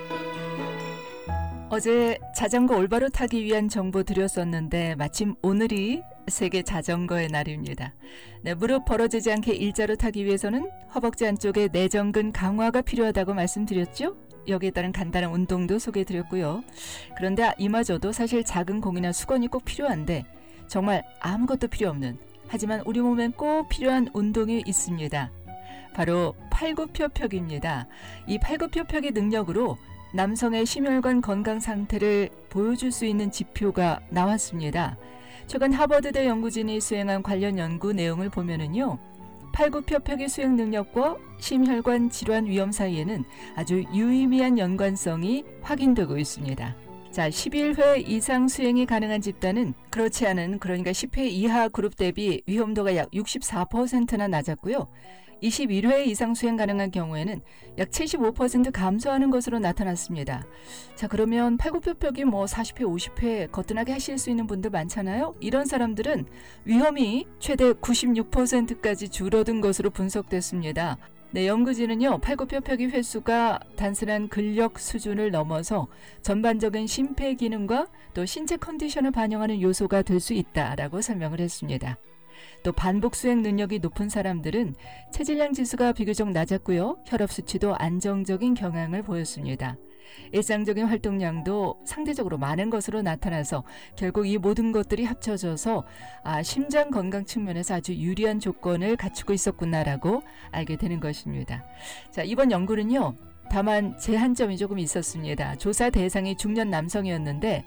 어제 자전거 올바로 타기 위한 정보 드렸었는데 마침 오늘이 세계 자전거의 날입니다. 네, 무릎 벌어지지 않게 일자로 타기 위해서는 허벅지 안쪽에 내전근 강화가 필요하다고 말씀드렸죠? 여기에 따른 간단한 운동도 소개해드렸고요. 그런데 이마저도 사실 작은 공이나 수건이 꼭 필요한데 정말 아무것도 필요 없는, 하지만 우리 몸엔 꼭 필요한 운동이 있습니다. 바로 팔굽혀펴기입니다. 이 팔굽혀펴기 능력으로 남성의 심혈관 건강 상태를 보여줄 수 있는 지표가 나왔습니다. 최근 하버드대 연구진이 수행한 관련 연구 내용을 보면은요, 팔굽혀펴기 수행 능력과 심혈관 질환 위험 사이에는 아주 유의미한 연관성이 확인되고 있습니다. 자, 11회 이상 수행이 가능한 집단은 그렇지 않은, 그러니까 10회 이하 그룹 대비 위험도가 약 64%나 낮았고요. 21회 이상 수행 가능한 경우에는 약 75% 감소하는 것으로 나타났습니다. 자, 그러면 팔굽혀펴기 40회, 50회 거뜬하게 하실 수 있는 분들 많잖아요. 이런 사람들은 위험이 최대 96%까지 줄어든 것으로 분석됐습니다. 네, 연구진은요, 팔굽혀펴기 횟수가 단순한 근력 수준을 넘어서 전반적인 심폐 기능과 또 신체 컨디션을 반영하는 요소가 될 수 있다라고 설명을 했습니다. 또 반복 수행 능력이 높은 사람들은 체질량 지수가 비교적 낮았고요. 혈압 수치도 안정적인 경향을 보였습니다. 일상적인 활동량도 상대적으로 많은 것으로 나타나서 결국 이 모든 것들이 합쳐져서 심장 건강 측면에서 아주 유리한 조건을 갖추고 있었구나라고 알게 되는 것입니다. 자, 이번 연구는요, 다만 제한점이 조금 있었습니다. 조사 대상이 중년 남성이었는데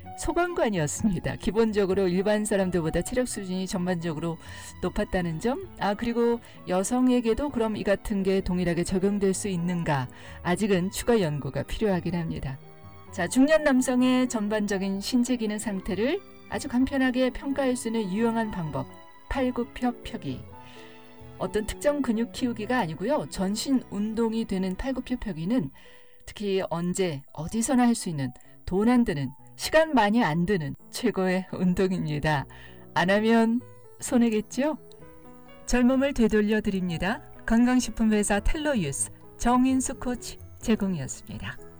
소방관이었습니다. 기본적으로 일반 사람들보다 체력 수준이 전반적으로 높았다는 점, 그리고 여성에게도 그럼 이 같은 게 동일하게 적용될 수 있는가, 아직은 추가 연구가 필요하긴 합니다. 자, 중년 남성의 전반적인 신체 기능 상태를 아주 간편하게 평가할 수 있는 유용한 방법, 팔굽혀펴기. 어떤 특정 근육 키우기가 아니고요, 전신 운동이 되는 팔굽혀펴기는 특히 언제 어디서나 할 수 있는, 돈 안 드는, 시간 많이 안 드는 최고의 운동입니다. 안 하면 손해겠죠? 젊음을 되돌려 드립니다. 건강식품 회사 텔로유스 정인수 코치 제공이었습니다.